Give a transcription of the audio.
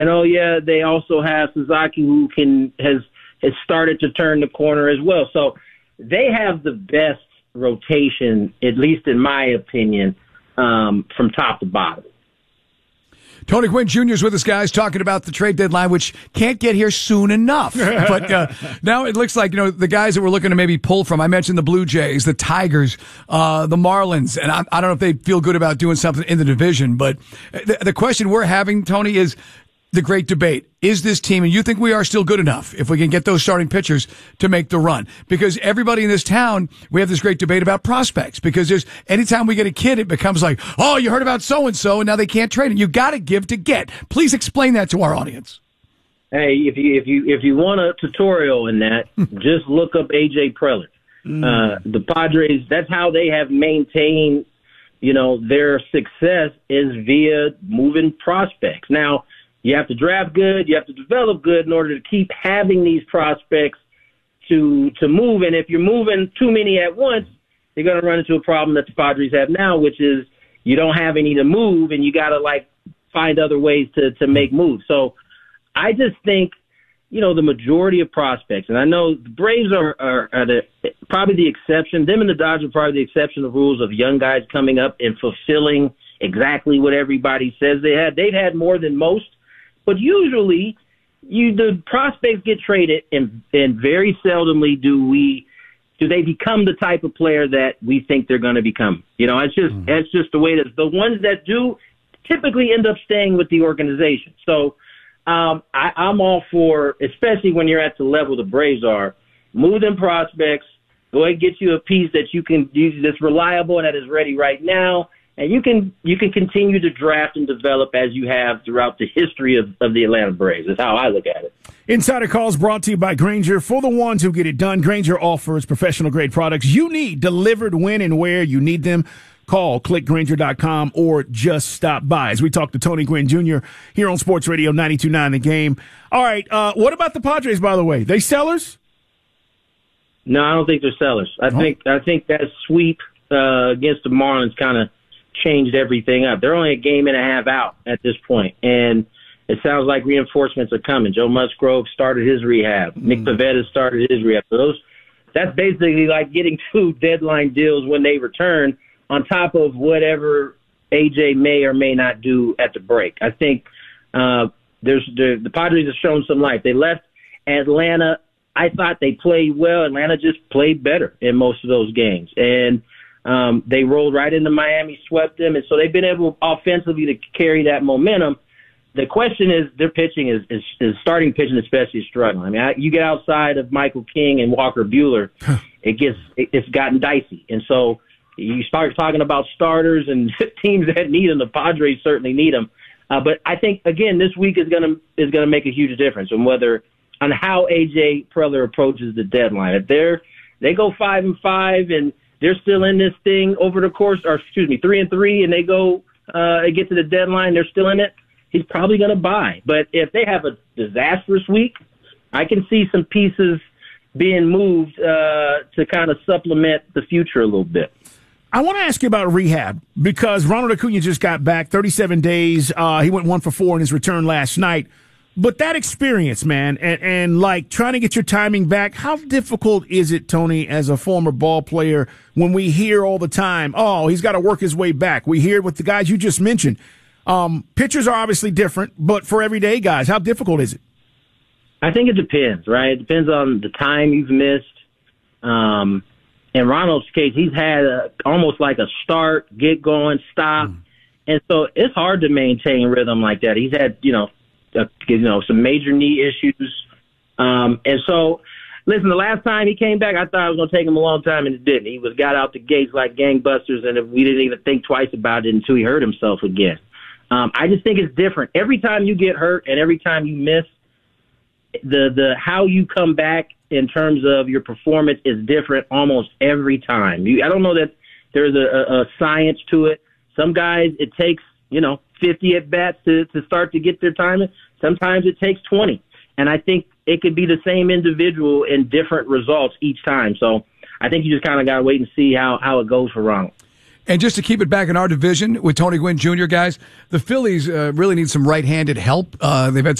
And they also have Sasaki who has started to turn the corner as well. So they have the best rotation, at least in my opinion, from top to bottom. Tony Gwynn Jr. is with us, guys, talking about the trade deadline, which can't get here soon enough. But now it looks like, the guys that we're looking to maybe pull from, I mentioned the Blue Jays, the Tigers, the Marlins, and I don't know if they feel good about doing something in the division. But the question we're having, Tony, is the great debate. Is this team, and you think we are still good enough if we can get those starting pitchers to make the run? Because everybody in this town, we have this great debate about prospects, because anytime we get a kid, it becomes like, oh, you heard about so-and-so and now they can't trade it. You got to give to get. Please explain that to our audience. Hey, if you want a tutorial in that, just look up AJ Preller. The Padres, that's how they have maintained, their success is via moving prospects. Now, you have to draft good. You have to develop good in order to keep having these prospects to move. And if you're moving too many at once, you're going to run into a problem that the Padres have now, which is you don't have any to move, and you got to find other ways to make moves. So I just think, the majority of prospects, and I know the Braves are probably the exception. Them and the Dodgers are probably the exception of rules of young guys coming up and fulfilling exactly what everybody says they had. They've had more than most. But usually, the prospects get traded, and very seldomly do they become the type of player that we think they're going to become. It's just the way that the ones that do typically end up staying with the organization. So I'm all for, especially when you're at the level the Braves are, move them prospects, go ahead and get you a piece that you can use that's reliable and that is ready right now. And you can continue to draft and develop as you have throughout the history of the Atlanta Braves. That's how I look at it. Insider Calls brought to you by Grainger. For the ones who get it done, Grainger offers professional-grade products you need delivered when and where you need them. Call, click Grainger.com, or just stop by. As we talk to Tony Gwynn Jr. here on Sports Radio 92.9 The Game. All right, what about the Padres, by the way? They sellers? No, I don't think they're sellers. I think that sweep against the Marlins kind of changed everything up. They're only a game and a half out at this point, and it sounds like reinforcements are coming. Joe Musgrove started his rehab. Nick Pivetta started his rehab. So that's basically like getting 2 deadline deals when they return, on top of whatever AJ may or may not do at the break. I think the Padres have shown some life. They left Atlanta. I thought they played well. Atlanta just played better in most of those games, and they rolled right into Miami, swept them, and so they've been able offensively to carry that momentum. The question is, their pitching is starting pitching especially is struggling. I mean, you get outside of Michael King and Walker Buehler, it's gotten dicey, and so you start talking about starters and teams that need them. The Padres certainly need them, but I think again this week is gonna make a huge difference on how AJ Preller approaches the deadline. If they go 5-5 and they're still in this thing over the course, 3-3, and they go get to the deadline, they're still in it, he's probably going to buy. But if they have a disastrous week, I can see some pieces being moved to kind of supplement the future a little bit. I want to ask you about rehab, because Ronald Acuna just got back 37 days. He went 1 for 4 in his return last night. But that experience, man, and like trying to get your timing back, how difficult is it, Tony, as a former ball player, when we hear all the time, oh, he's got to work his way back? We hear it with the guys you just mentioned. Pitchers are obviously different, but for everyday guys, how difficult is it? I think it depends, right? It depends on the time you've missed. In Ronald's case, he's had almost like a start, get going, stop. And so it's hard to maintain rhythm like that. He's had, some major knee issues. And so, listen, the last time he came back, I thought it was going to take him a long time, and it didn't. He got out the gates like gangbusters, and we didn't even think twice about it until he hurt himself again. I just think it's different. Every time you get hurt and every time you miss, the how you come back in terms of your performance is different almost every time. I don't know that there's a science to it. Some guys, it takes, 50 at-bats to start to get their timing. Sometimes it takes 20. And I think it could be the same individual in different results each time. So I think you just kind of got to wait and see how it goes for Ronald. And just to keep it back in our division with Tony Gwynn Jr., guys, the Phillies really need some right-handed help. They've had